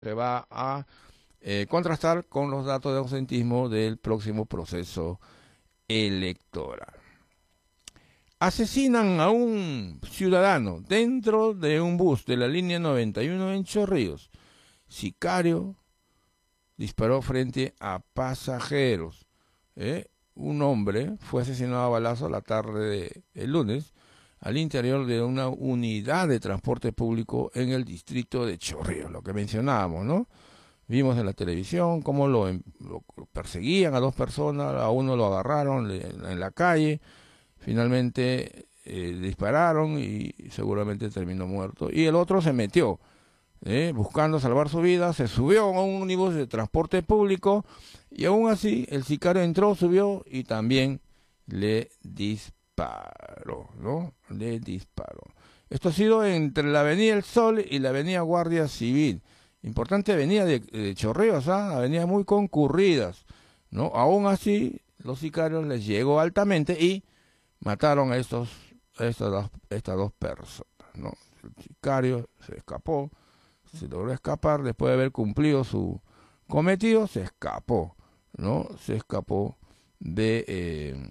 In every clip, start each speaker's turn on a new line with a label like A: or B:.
A: se va a contrastar con los datos de ausentismo del próximo proceso electoral. Asesinan a un ciudadano dentro de un bus de la línea 91 en Chorrillos. Sicario disparó frente a pasajeros. Un hombre fue asesinado a balazo la tarde del lunes al interior de una unidad de transporte público en el distrito de Chorrillos, lo que mencionábamos, ¿no? Vimos en la televisión cómo lo perseguían a dos personas, a uno lo agarraron en la calle, finalmente dispararon y seguramente terminó muerto. Y el otro se metió, buscando salvar su vida, se subió a un ómnibus de transporte público y aún así el sicario entró, subió y también le disparó, ¿no? Le disparó. Esto ha sido entre la Avenida El Sol y la Avenida Guardia Civil. Importante avenida de Chorrillos, avenidas muy concurridas, ¿no? Aún así, los sicarios les llegó altamente y mataron a estas dos personas, ¿no? El sicario se escapó, se logró escapar después de haber cumplido su cometido, se escapó, ¿no? Se escapó de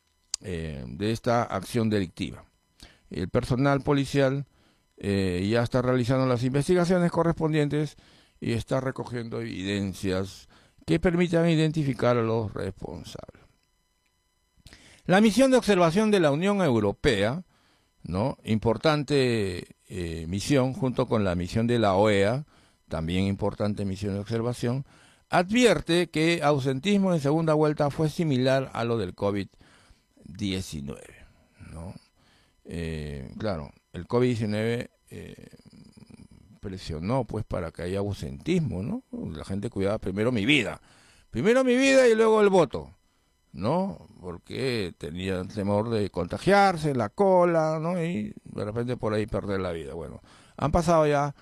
A: esta acción delictiva. El personal policial ya está realizando las investigaciones correspondientes y está recogiendo evidencias que permitan identificar a los responsables. La misión de observación de la Unión Europea, ¿no? Importante misión, junto con la misión de la OEA, también importante misión de observación, advierte que ausentismo en segunda vuelta fue similar a lo del COVID-19, ¿no? Claro, el COVID-19 presionó pues para que haya ausentismo, ¿no? La gente cuidaba primero mi vida y luego el voto, ¿no? Porque tenía temor de contagiarse, la cola, ¿no? Y de repente por ahí perder la vida. Bueno, han pasado ya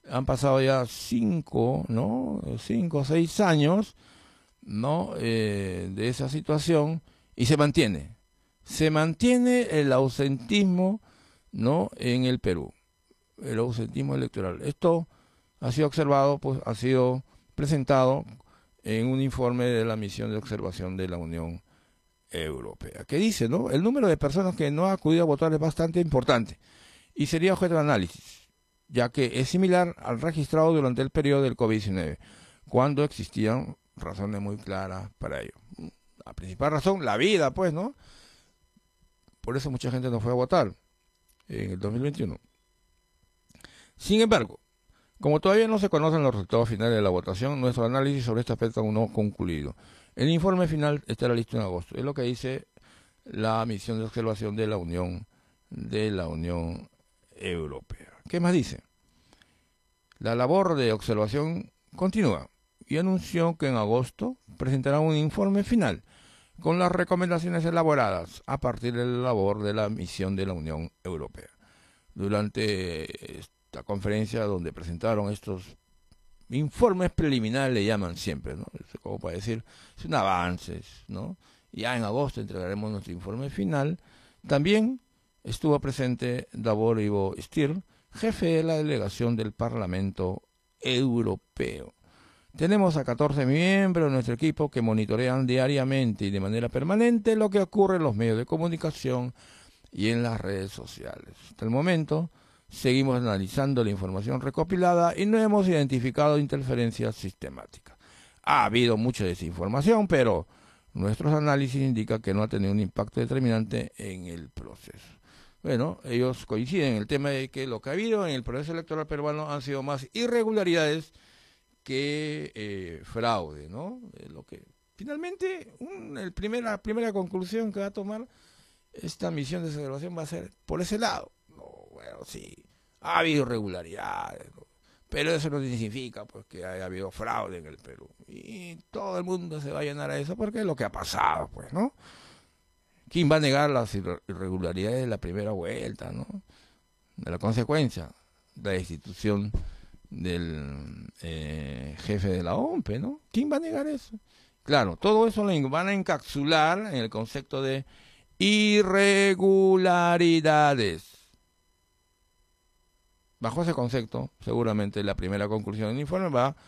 A: 5, ¿no? 5 o 6 años, ¿no? De esa situación y se mantiene el ausentismo, ¿no? En el Perú, el ausentismo electoral. Esto ha sido observado, pues ha sido presentado en un informe de la misión de observación de la Unión Europea, que dice, ¿no? El número de personas que no ha acudido a votar es bastante importante y sería objeto de análisis, ya que es similar al registrado durante el periodo del COVID-19, cuando existían razones muy claras para ello. La principal razón, la vida, pues, ¿no? Por eso mucha gente no fue a votar en el 2021. Sin embargo, como todavía no se conocen los resultados finales de la votación, nuestro análisis sobre este aspecto aún no ha concluido. El informe final estará listo en agosto. Es lo que dice la misión de observación de la Unión Europea. ¿Qué más dice? La labor de observación continúa y anunció que en agosto presentará un informe final con las recomendaciones elaboradas a partir de la labor de la misión de la Unión Europea. Durante esta conferencia donde presentaron estos informes preliminares, le llaman siempre, ¿no? Como para decir, son avances, ¿no? Ya en agosto entregaremos nuestro informe final. También estuvo presente Davor Ivo Stier, jefe de la delegación del Parlamento Europeo. Tenemos a 14 miembros de nuestro equipo que monitorean diariamente y de manera permanente lo que ocurre en los medios de comunicación y en las redes sociales. Hasta el momento, seguimos analizando la información recopilada y no hemos identificado interferencias sistemáticas. Ha habido mucha desinformación, pero nuestros análisis indican que no ha tenido un impacto determinante en el proceso. Bueno, ellos coinciden en el tema de que lo que ha habido en el proceso electoral peruano han sido más irregularidades que fraude, ¿no? Lo que finalmente la primera conclusión que va a tomar esta misión de observación va a ser por ese lado. No, bueno, sí, ha habido irregularidades, ¿no? Pero eso no significa pues que haya habido fraude en el Perú. Y todo el mundo se va a llenar a eso porque es lo que ha pasado, pues, ¿no? ¿Quién va a negar las irregularidades de la primera vuelta, ¿no? De la consecuencia, la destitución del jefe de la OMP, ¿no? ¿Quién va a negar eso? Claro, todo eso lo van a encapsular en el concepto de irregularidades. Bajo ese concepto, seguramente la primera conclusión del informe va